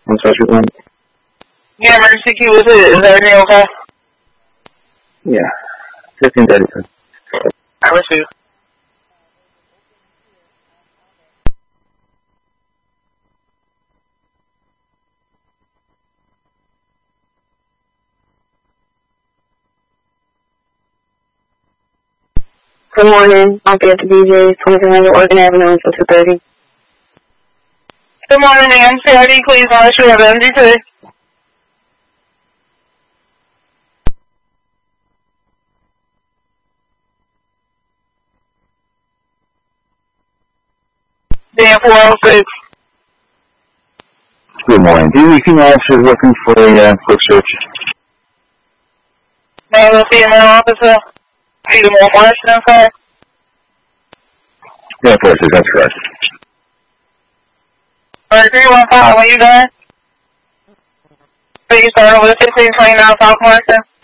I'm sorry, one. Yeah, emergency key was it. Is everything okay? Yeah. 1532. I receive. Good morning. I'll be at the BJ's, 2300 Oregon Avenue until 2:30. Good morning, NCID, please. Unless you have MD2. Dan 406. Good morning. DVC officer looking for a quick search. Name of the female officer. Peter Moore Washington, sir. Yeah, please, that's correct. Alright, 315, when you done? Please start over to 1529 South Martin.